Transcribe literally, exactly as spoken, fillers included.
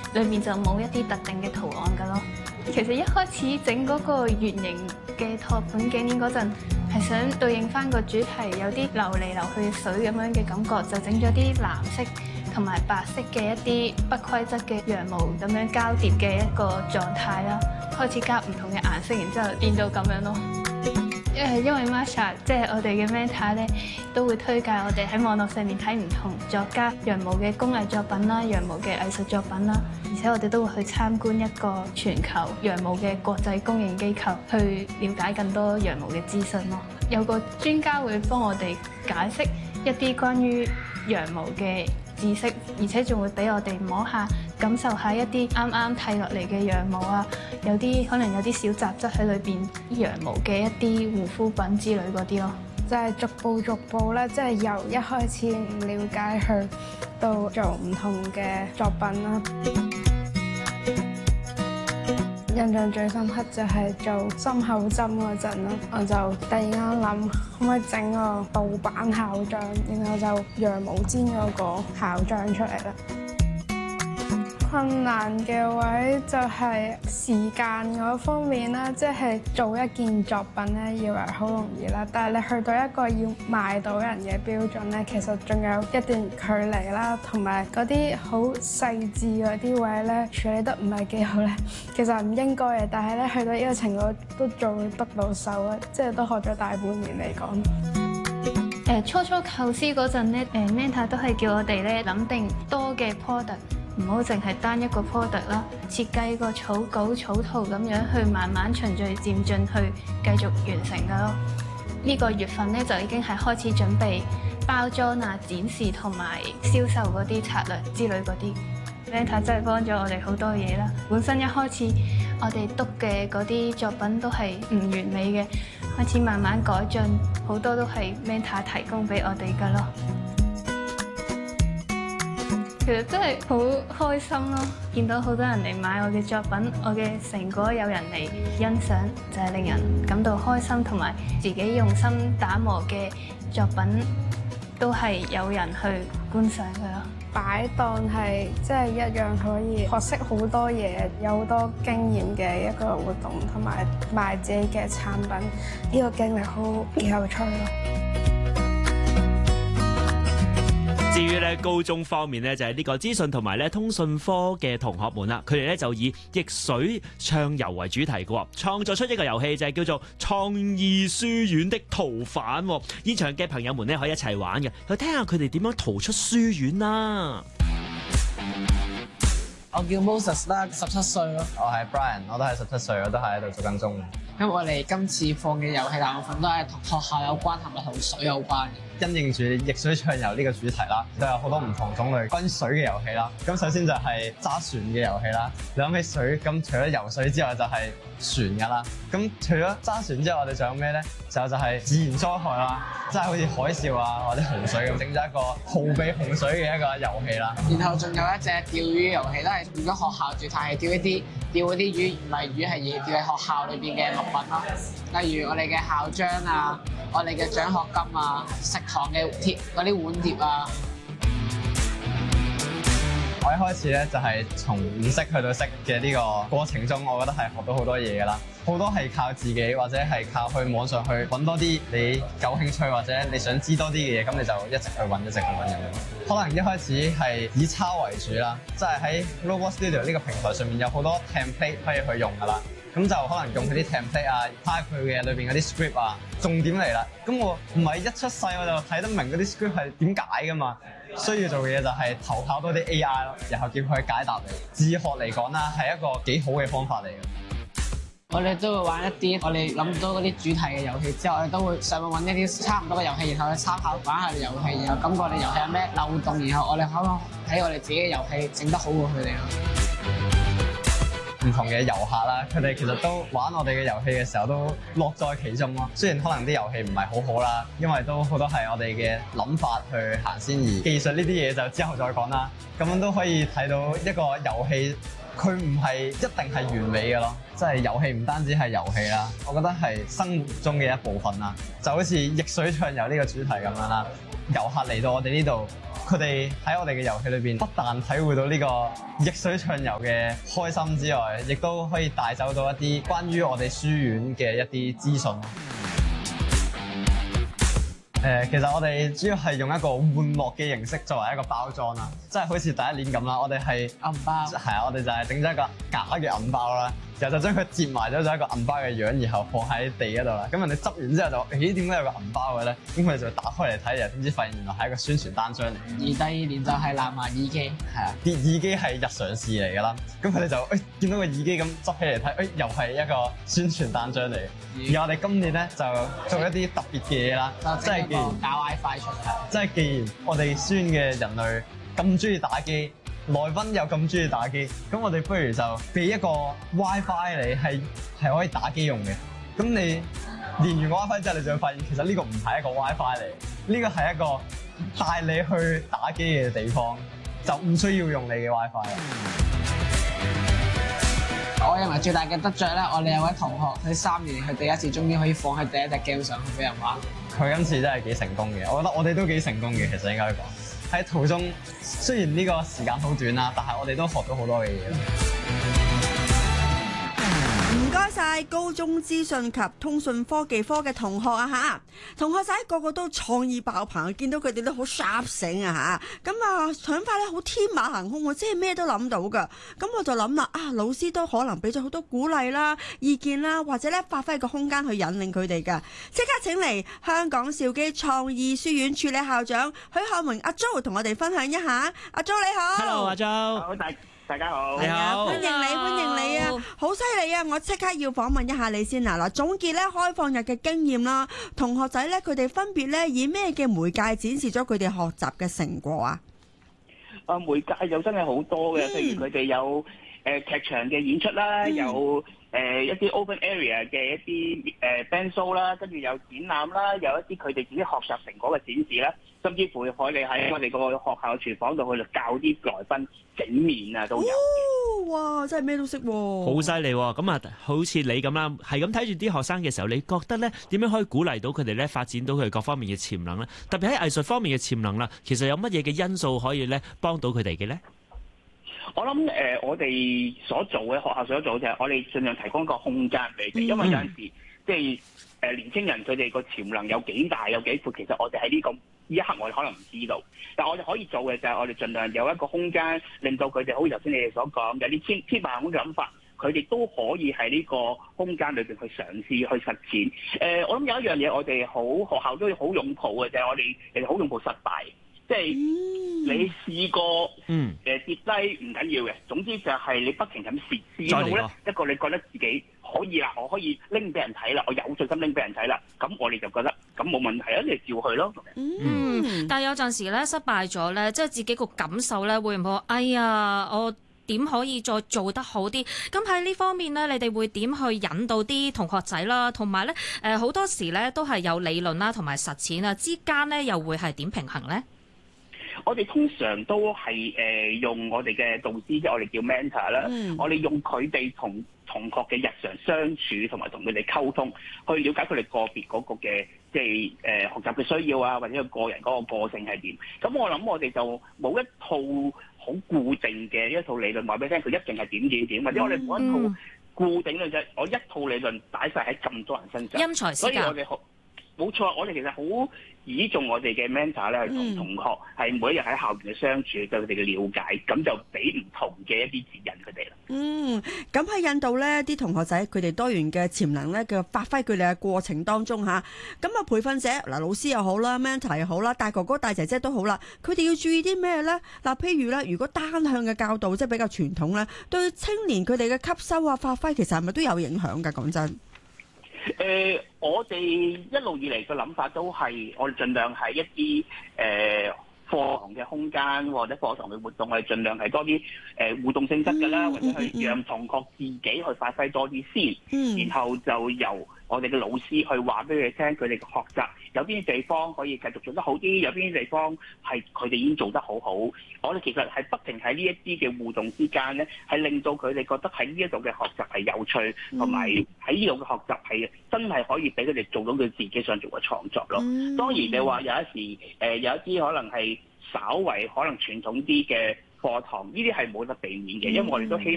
裏面就冇一啲特定嘅圖案㗎咯。其實一開始整嗰個圓形嘅托盤頸鏈嗰陣，係想對應翻個主題，有啲流嚟流去嘅水咁樣嘅感覺，就整咗啲藍色同埋白色嘅一啲不規則嘅羊毛咁樣交疊嘅一個狀態啦。開始加唔同嘅顏色，然之後變到咁樣咯。誒，因為 Masha 即係我哋嘅 mentor 咧，都會推介我哋喺網絡上面睇唔同作家羊毛嘅工藝作品啦、羊毛嘅藝術作品啦，而且我哋都會去參觀一個全球羊毛嘅國際公認機構，去了解更多羊毛嘅資訊咯。有個專家會幫我哋解釋一啲關於羊毛嘅知識，而且仲會俾我哋摸下、感受下一啲啱啱剃落嚟嘅羊毛啊，有啲可能有啲小雜質喺裏邊，羊毛嘅一啲護膚品之類嗰啲咯。 就係逐步逐步咧，即係由一開始唔了解佢，到做唔同嘅作品啦。印象最深刻就係做心口針嗰陣啦，我就突然間諗可唔可以整個盜版校章，然後就羊毛氈嗰個校章出嚟啦。困難嘅位就係時間嗰方面啦，即係做一件作品咧，以為好容易啦，但係你去到一個要賣到人嘅標準咧，其實仲有一段距離啦，同埋嗰啲好細緻嗰啲位咧，處理得唔係幾好咧，其實唔應該嘅，但係咧去到呢個程度都仲會得到手啊，即係都學咗大半年嚟講。 誒，初初構思嗰陣咧，誒 mentor 都係叫我哋咧諗定多嘅 product。唔好淨係單一個 product 啦，設計個草稿、草圖咁樣去慢慢循序漸進去繼續完成㗎咯。呢個月份咧就已經係開始準備包裝啊、展示同埋銷售嗰啲策略之類嗰啲。mentor 真係幫咗我哋好多嘢啦。本身一開始我哋督嘅嗰啲作品都係唔完美嘅，開始慢慢改進，好多都係 mentor 提供俾我哋㗎咯。其實真係好開心咯！見到好多人嚟買我嘅作品，我嘅成果有人嚟欣賞，就係令人感到開心，同埋自己用心打磨嘅作品都係有人去觀賞佢咯。 擺檔係即係一樣可以學識好多嘢，有好多經驗嘅一個活動，同埋賣自己嘅產品，呢個經歷好有趣咯。 至於咧高中方面咧，就係呢個資訊同埋咧通訊科嘅同學們啦，佢哋咧就以逆水暢游為主題嘅喎，創作出一個遊戲就係叫做創意書院的逃犯。現場嘅朋友們咧可以一齊玩嘅，去聽下佢哋點樣逃出書院啦。 我叫 Moses 啦，十七歲咯。 我係 Brian， 我都係十七歲，我都係喺度做緊中。 咁我哋今次放嘅遊戲大部分都係同學校有關，同埋同水有關嘅。 因應住逆水暢游呢個主題啦，都有好多唔同種類關於水嘅遊戲啦。咁首先就係揸船嘅遊戲啦。你諗起水，咁除咗游水之外就係船噶啦。咁除咗揸船之外，我哋仲有咩咧？就就係自然災害啦，即係好似海嘯啊或者洪水咁，整咗一個逃避洪水嘅一個遊戲啦。 然後仲有一隻釣魚遊戲，都係用咗學校主題，係釣一啲釣嗰啲魚，唔係魚係嘢，釣喺學校裏邊嘅物品咯。例如我哋嘅校章啊，我哋嘅獎學金啊，食堂嘅貼嗰啲碗碟啊。 我一開始咧就係從唔識去到識嘅呢個過程中，我覺得係學到好多嘢㗎啦。好多係靠自己，或者係靠去網上去揾多啲你有興趣或者你想知多啲嘅嘢，咁你就一直去揾，一直去揾咁樣。可能一開始係以抄為主啦，即係喺 Robot Studio 呢個平台上面有好多 template 可以去用㗎啦。咁就可能用佢啲 template 啊，睇佢嘅裏邊嗰啲 script 啊，重點嚟啦。咁我唔係一出世我就睇得明嗰啲 script 係點解㗎嘛。需要做嘅嘢就係投靠多啲 A I 咯，然後叫佢解答你。自學嚟講啦，係一個幾好嘅方法嚟嘅。 我哋都會玩一啲我哋諗到嗰啲主題嘅遊戲之後，我哋都會上網揾一啲差唔多嘅遊戲，然後去參考玩下嘅遊戲，然後感覺我哋遊戲有咩漏洞，然後我哋可能喺我哋自己嘅遊戲整得好過佢哋咯。 唔同嘅遊客啦，佢哋其實都玩我哋嘅遊戲嘅時候都樂在其中咯。雖然可能啲遊戲唔係好好啦，因為都好多係我哋嘅諗法去行先，而技術呢啲嘢就之後再講啦。咁樣都可以睇到一個遊戲佢唔係一定係完美嘅咯，即係遊戲唔單止係遊戲啦，我覺得係生活中嘅一部分啦，就好似逆水暢遊呢個主題咁樣啦。遊客嚟到我哋呢度，佢哋喺我哋嘅遊戲裏邊，不但體會到呢個逆水暢遊嘅開心之外，亦都可以帶走到一啲關於我哋書院嘅一啲資訊。誒、呃，其實我哋主要係用一個玩樂嘅形式作為一個包裝啦，即係好似第一年咁啦，我哋係銀包， 係啊，我哋就係整咗一個假嘅銀包啦。然後就將佢摺埋咗，就一個銀包嘅樣，然後放喺地嗰度啦。咁人哋執完之後就，咦，點解有個銀包嘅咧？咁佢哋就打開嚟睇，然後點知發現原來係一個宣傳單張嚟。 而第二年就係藍牙耳機， 係啊，啲耳機係日常事嚟㗎啦。咁佢哋就誒、哎、見到個耳機咁執起嚟睇，誒、哎、又係一個宣傳單張嚟。而我哋今年咧就做一啲特別嘅嘢啦，即係既然搞 WiFi 出嚟， 即係既然我哋書院嘅人類咁中意打機。來賓又咁中意打機，咁我哋不如就俾一個 WiFi 你，係係可以打機用嘅。咁你連完 WiFi 之後，你就會發現其實呢個唔係一個 WiFi 嚟，呢個係一個帶你去打機嘅地方，就唔需要用你嘅 WiFi 啦。 我認為最大嘅得着咧，我哋有位同學佢三年佢第一次終於可以放佢第一隻 game 上去俾人玩。 佢今次真係幾成功嘅，我覺得我哋都幾成功嘅，其實應該講。喺途中，雖然呢個時間好短啦，但係我哋都學到好多嘅嘢。 唔該晒高中資訊及通訊科技科嘅同學啊嚇，同學仔個個都創意爆棚，見到佢哋都好 sharp 醒啊嚇，咁啊想法咧好天馬行空喎，即係咩都諗到噶。咁我就諗啦，啊老師都可能俾咗好多鼓勵啦、意見啦，或者咧發揮個空間去引領佢哋噶。即刻請嚟香港兆基創意書院助理校長許漢榮阿 Jo 同我哋分享一下。阿 Jo 你好 ，Hello 阿 Jo， 好大大家好， 你好， 歡迎你歡迎你啊，好犀利啊！我即刻要訪問一下你先嗱嗱，總結咧開放日嘅經驗啦，同學仔咧佢哋分別咧以咩嘅媒介展示咗佢哋學習嘅成果啊？ 啊，媒介又真係好多嘅，譬如佢哋有誒劇場嘅演出啦，有誒一啲 open area 嘅一啲誒 band show 啦，跟住有展覽啦，有一啲佢哋自己學習成果嘅展示啦，甚至乎可以喺我哋個學校廚房度去教啲來賓整麵啊，都有嘅。 哇！真係咩都識喎， 好犀利喎！咁啊，好似你咁啦，係咁睇住啲學生嘅時候，你覺得咧點樣可以鼓勵到佢哋咧發展到佢哋各方面嘅潛能咧？特別喺藝術方面嘅潛能啦，其實有乜嘢嘅因素可以咧幫到佢哋嘅咧？ 我諗誒、呃，我哋所做嘅學校所做就係我哋盡量提供一個空間俾佢哋，因為有陣時即係誒年青人佢哋個潛能有幾大有幾闊，其實我哋喺呢個呢一刻我哋可能唔知道，但係我哋可以做嘅就係我哋盡量有一個空間，令到佢哋好似頭先你哋所講有啲天天馬行空嘅諗法，佢哋都可以喺呢個空間裏邊去嘗試去實踐。誒、呃，我諗有一樣嘢我哋好學校都好擁抱嘅就係、是、我哋其實好擁抱失敗。即係你試過誒跌低唔緊要嘅，總之就係你不停咁試試到咧一個你覺得自己可以啦，我可以拎俾人睇啦，我有信心拎俾人睇啦，咁我哋就覺得咁冇問題啊，你照去咯。 嗯，嗯但係有陣時咧失敗咗咧，即係自己個感受咧會唔會？哎呀，我點可以再做得好啲？咁喺呢方面咧，你哋會點去引導啲同學仔啦？同埋咧誒好多時咧都係有理論啦同埋實踐啊之間咧又會係點平衡咧？ 我哋通常都係誒、呃、用我哋嘅導師，即係我哋叫 mentor 啦、嗯。我哋用佢哋同同學嘅日常相處，同埋同佢哋溝通，去了解佢哋個別嗰個嘅即係誒、呃、學習嘅需要啊，或者個個人嗰個個性係點。咁我諗我哋就冇一套好固定嘅一套理論話俾你聽，佢一定係點點點，或者我哋冇一套固定嘅啫。我一套理論擺晒喺咁多人身上， 因材施教。 所以我哋好冇錯，我哋其實好倚重我哋嘅 mentor 咧，同同學係每一日喺校園嘅相處，對佢哋嘅了解，咁就俾唔同嘅一啲指引佢哋啦。 嗯，咁喺引導咧啲同學仔佢哋多元嘅潛能咧嘅發揮佢哋嘅過程當中嚇，咁啊培訓者嗱老師又好啦 mentor 又好啦，大哥哥大姐姐都好啦，佢哋要注意啲咩咧？嗱，譬如咧，如果單向嘅教導即係比較傳統咧，對青年佢哋嘅吸收啊發揮，其實係咪都有影響㗎？講真。 誒、呃，我哋一路以嚟嘅諗法都係，我哋盡量喺一啲誒課堂嘅空間或者課堂嘅活動，我哋盡量係多啲誒、呃、互動性質㗎啦，或者去讓同學自己去發揮多啲先，嗯、然後就由我哋嘅老師去話俾佢哋聽，佢哋嘅學習有邊啲地方可以繼續做得好啲，有邊啲地方係佢哋已經做得好好。我哋其實係不停喺呢一啲嘅互動之間咧，係令到佢哋覺得喺呢一度嘅學習係有趣，同埋喺呢度嘅學習係真係可以俾佢哋做到佢自己想做嘅創作咯。 嗯、 當然你話有一時誒、呃、有一啲可能係稍為可能傳統啲嘅課堂，呢啲係冇得避免嘅，因為我哋都希